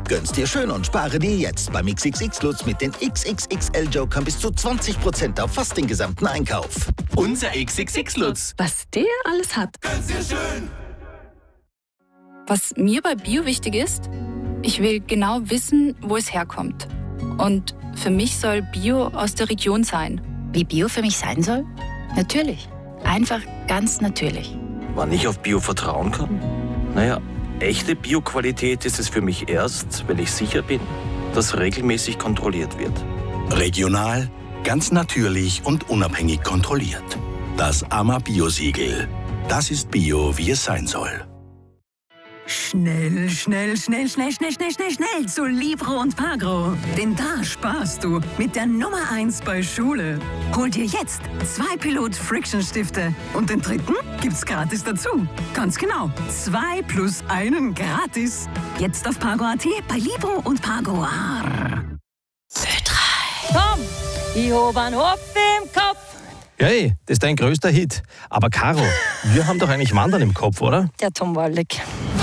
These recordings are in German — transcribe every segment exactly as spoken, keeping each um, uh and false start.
Gönn's dir schön und spare dir jetzt beim X X X-Lutz mit den X X X L-Jokern bis zu zwanzig Prozent auf fast den gesamten Einkauf. Unser X X X-Lutz. Was der alles hat. Gönn's dir schön. Was mir bei Bio wichtig ist, ich will genau wissen, wo es herkommt. Und für mich soll Bio aus der Region sein. Wie Bio für mich sein soll? Natürlich. Einfach ganz natürlich. Wann ich auf Bio vertrauen kann? Naja, echte Bio-Qualität ist es für mich erst, wenn ich sicher bin, dass regelmäßig kontrolliert wird. Regional, ganz natürlich und unabhängig kontrolliert. Das A M A Bio-Siegel. Das ist Bio, wie es sein soll. Schnell, schnell, schnell, schnell, schnell, schnell, schnell, schnell zu Libro und Pagro. Denn da sparst du mit der Nummer eins bei Schule. Hol dir jetzt zwei Pilot-Friction-Stifte und den dritten gibt's gratis dazu. Ganz genau, zwei plus einen gratis. Jetzt auf Pagro Punkt at bei Libro und Pagro. Ö drei. Komm, ich hab einen Hopf im Kopf. Hey, das ist dein größter Hit. Aber Caro, wir haben doch eigentlich Wandern im Kopf, oder? Der Tom Wallig.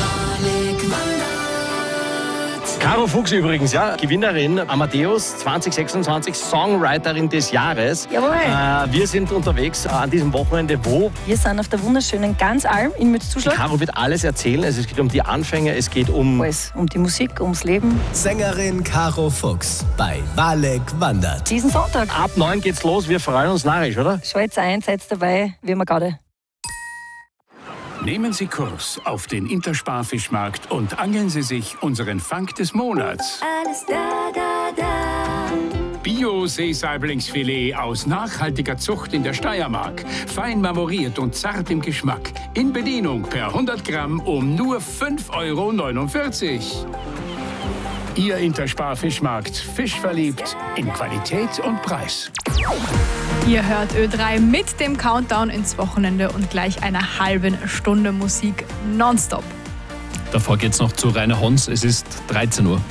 Caro Fuchs übrigens, ja, Gewinnerin Amadeus zwanzig sechsundzwanzig, Songwriterin des Jahres. Jawohl. Äh, wir sind unterwegs äh, an diesem Wochenende. Wo? Wir sind auf der wunderschönen Ganzalm in Mützzuschlag. Caro wird alles erzählen. Also es geht um die Anfänge, es geht um... Alles. Um die Musik, ums Leben. Sängerin Caro Fuchs bei Walek wandert. Diesen Sonntag. Ab neun geht's los, wir freuen uns narrisch, oder? Schalt's ein, seid dabei, wie wir gerade. Nehmen Sie Kurs auf den Intersparfischmarkt und angeln Sie sich unseren Fang des Monats. Alles da, da, da. Bio-Seesaiblingsfilet aus nachhaltiger Zucht in der Steiermark. Fein marmoriert und zart im Geschmack. In Bedienung per hundert Gramm um nur fünf Euro neunundvierzig. Ihr Intersparfischmarkt. Fisch verliebt in Qualität und Preis. Ihr hört Ö drei mit dem Countdown ins Wochenende und gleich einer halben Stunde Musik nonstop. Davor geht's noch zu Rainer Hons. Es ist dreizehn Uhr.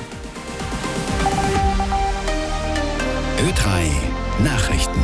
Ö drei Nachrichten.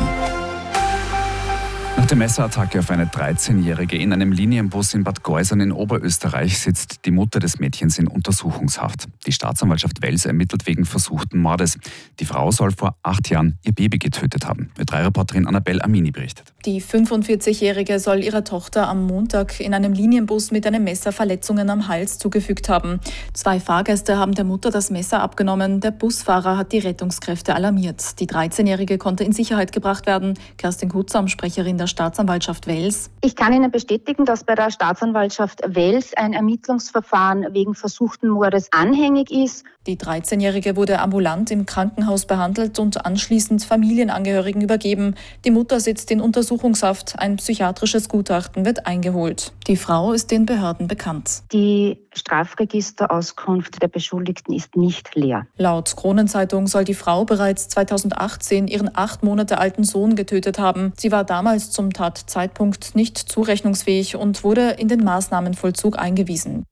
Nach der Messerattacke auf eine dreizehnjährige in einem Linienbus in Bad Geusern in Oberösterreich sitzt die Mutter des Mädchens in Untersuchungshaft. Die Staatsanwaltschaft Wels ermittelt wegen versuchten Mordes. Die Frau soll vor acht Jahren ihr Baby getötet haben. Ö drei Reporterin Annabelle Amini berichtet. Die fünfundvierzigjährige soll ihrer Tochter am Montag in einem Linienbus mit einem Messer Verletzungen am Hals zugefügt haben. Zwei Fahrgäste haben der Mutter das Messer abgenommen. Der Busfahrer hat die Rettungskräfte alarmiert. Die dreizehnjährige konnte in Sicherheit gebracht werden. Kerstin Kutzam, Sprecherin der Staatsanwaltschaft Wels. Ich kann Ihnen bestätigen, dass bei der Staatsanwaltschaft Wels ein Ermittlungsverfahren wegen versuchten Mordes anhängig ist. Die dreizehnjährige wurde ambulant im Krankenhaus behandelt und anschließend Familienangehörigen übergeben. Die Mutter sitzt in Untersuchungshaft. Ein psychiatrisches Gutachten wird eingeholt. Die Frau ist den Behörden bekannt. Die Strafregisterauskunft der Beschuldigten ist nicht leer. Laut Kronenzeitung soll die Frau bereits zweitausendachtzehn ihren acht Monate alten Sohn getötet haben. Sie war damals zum Tatzeitpunkt nicht zurechnungsfähig und wurde in den Maßnahmenvollzug eingewiesen.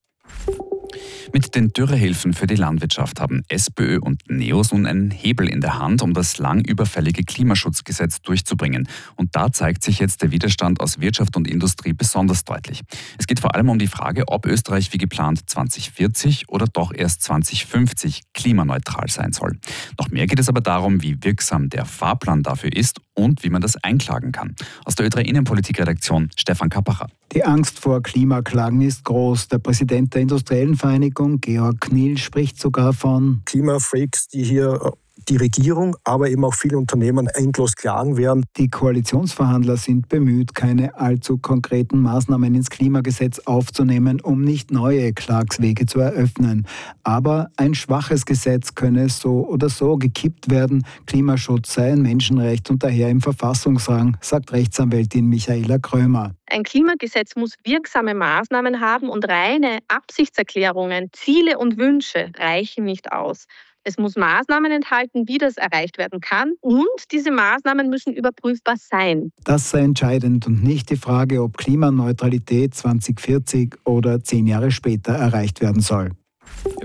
Mit den Dürrehilfen für die Landwirtschaft haben SPÖ und NEOS nun einen Hebel in der Hand, um das lang überfällige Klimaschutzgesetz durchzubringen. Und da zeigt sich jetzt der Widerstand aus Wirtschaft und Industrie besonders deutlich. Es geht vor allem um die Frage, ob Österreich wie geplant zwanzig vierzig oder doch erst zwanzig fünfzig klimaneutral sein soll. Noch mehr geht es aber darum, wie wirksam der Fahrplan dafür ist und wie man das einklagen kann. Aus der Ö drei Innenpolitikredaktion Stefan Kappacher. Die Angst vor Klimaklagen ist groß. Der Präsident der Industriellen Vereinigung, Georg Knill, spricht sogar von Klimafreaks, die hier die Regierung, aber eben auch viele Unternehmen endlos klagen werden. Die Koalitionsverhandler sind bemüht, keine allzu konkreten Maßnahmen ins Klimagesetz aufzunehmen, um nicht neue Klagswege zu eröffnen. Aber ein schwaches Gesetz könne so oder so gekippt werden. Klimaschutz sei ein Menschenrecht und daher im Verfassungsrang, sagt Rechtsanwältin Michaela Krömer. Ein Klimagesetz muss wirksame Maßnahmen haben und reine Absichtserklärungen, Ziele und Wünsche reichen nicht aus. Es muss Maßnahmen enthalten, wie das erreicht werden kann, und diese Maßnahmen müssen überprüfbar sein. Das sei entscheidend und nicht die Frage, ob Klimaneutralität zwanzig vierzig oder zehn Jahre später erreicht werden soll.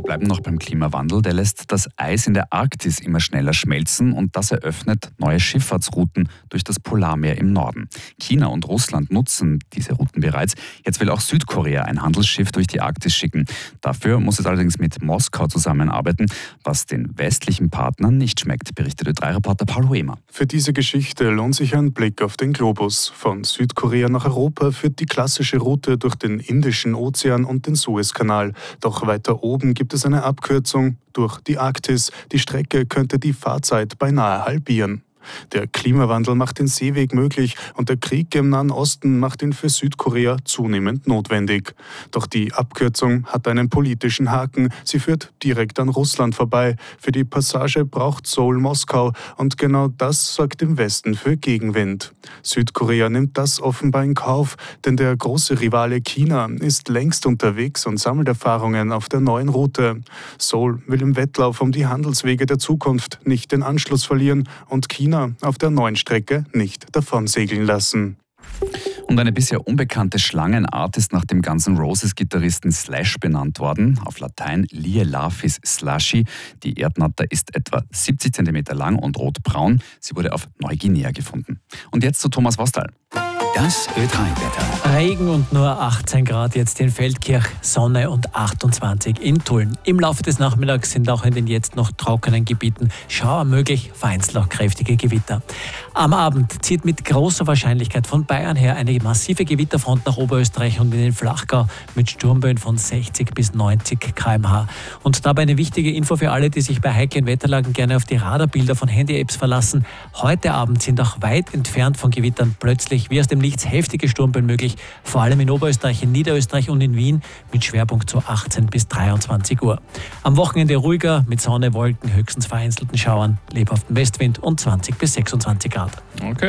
bleiben noch beim Klimawandel. Der lässt das Eis in der Arktis immer schneller schmelzen und das eröffnet neue Schifffahrtsrouten durch das Polarmeer im Norden. China und Russland nutzen diese Routen bereits. Jetzt will auch Südkorea ein Handelsschiff durch die Arktis schicken. Dafür muss es allerdings mit Moskau zusammenarbeiten, was den westlichen Partnern nicht schmeckt, berichtet Ö drei Reporter Paul Huemer. Für diese Geschichte lohnt sich ein Blick auf den Globus. Von Südkorea nach Europa führt die klassische Route durch den Indischen Ozean und den Suezkanal. Doch weiter oben gibt es eine Abkürzung durch die Arktis. Die Strecke könnte die Fahrzeit beinahe halbieren. Der Klimawandel macht den Seeweg möglich und der Krieg im Nahen Osten macht ihn für Südkorea zunehmend notwendig. Doch die Abkürzung hat einen politischen Haken. Sie führt direkt an Russland vorbei. Für die Passage braucht Seoul Moskau und genau das sorgt im Westen für Gegenwind. Südkorea nimmt das offenbar in Kauf, denn der große Rivale China ist längst unterwegs und sammelt Erfahrungen auf der neuen Route. Seoul will im Wettlauf um die Handelswege der Zukunft nicht den Anschluss verlieren und China auf der neuen Strecke nicht davonsegeln lassen. Und eine bisher unbekannte Schlangenart ist nach dem Guns N' Roses-Gitarristen Slash benannt worden. Auf Latein Lielaphis slashy. Die Erdnatter ist etwa siebzig Zentimeter lang und rotbraun. Sie wurde auf Neuguinea gefunden. Und jetzt zu Thomas Vostal. Das Ö drei Wetter. Regen und nur achtzehn Grad jetzt in Feldkirch, Sonne und achtundzwanzig in Tulln. Im Laufe des Nachmittags sind auch in den jetzt noch trockenen Gebieten Schauer möglich, vereinzelt auch kräftige Gewitter. Am Abend zieht mit großer Wahrscheinlichkeit von Bayern her eine massive Gewitterfront nach Oberösterreich und in den Flachgau mit Sturmböen von sechzig bis neunzig Kilometer pro Stunde. Und dabei eine wichtige Info für alle, die sich bei heiklen Wetterlagen gerne auf die Radarbilder von Handy-Apps verlassen. Heute Abend sind auch weit entfernt von Gewittern plötzlich wie aus dem Nichts heftige Sturmböen möglich, vor allem in Oberösterreich, in Niederösterreich und in Wien mit Schwerpunkt zu achtzehn bis dreiundzwanzig Uhr. Am Wochenende ruhiger mit Sonne, Wolken, höchstens vereinzelten Schauern, lebhaften Westwind und zwanzig bis sechsundzwanzig Grad. Okay.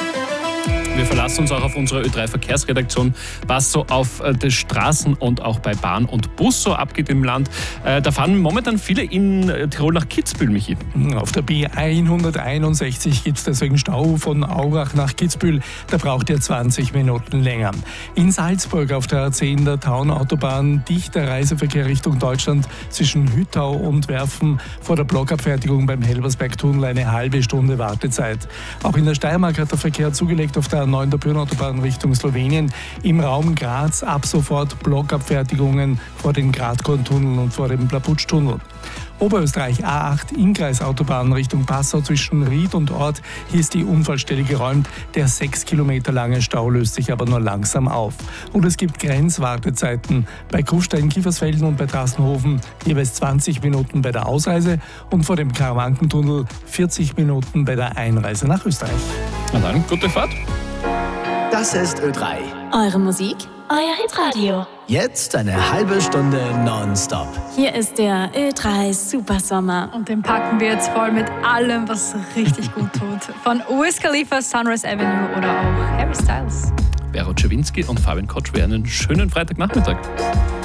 Wir verlassen uns auch auf unsere Ö drei Verkehrsredaktion, was so auf den Straßen und auch bei Bahn und Bus so abgeht im Land. Da fahren momentan viele in Tirol nach Kitzbühel, Michi. Auf der B hunderteinundsechzig gibt es deswegen Stau von Aurach nach Kitzbühel. Da braucht ihr zwanzig Minuten länger. In Salzburg auf der A zehn der Taunautobahn dichter Reiseverkehr Richtung Deutschland zwischen Hüttau und Werfen vor der Blockabfertigung beim Helbersberg-Tunnel eine halbe Stunde Wartezeit. Auch in der Steiermark hat der Verkehr zugelegt auf der neuen Autobahn Richtung Slowenien. Im Raum Graz ab sofort Blockabfertigungen vor den Gradkorntunnel und vor dem Plaputschtunnel. Oberösterreich A acht Innkreisautobahn Richtung Passau zwischen Ried und Ort. Hier ist die Unfallstelle geräumt. Der sechs Kilometer lange Stau löst sich aber nur langsam auf. Und es gibt Grenzwartezeiten bei Kufstein, Kiefersfelden und bei Trassenhofen jeweils zwanzig Minuten bei der Ausreise und vor dem Karawankentunnel vierzig Minuten bei der Einreise nach Österreich. Na dann, gute Fahrt. Das ist Ö drei. Eure Musik, euer Hitradio. Jetzt eine halbe Stunde nonstop. Hier ist der Ö drei Supersommer. Und den packen wir jetzt voll mit allem, was richtig gut tut. Von Wiz Khalifa, Sunrise Avenue oder auch Harry Styles. Vero Czerwinski und Fabian Kotschwer, einen schönen Freitagnachmittag.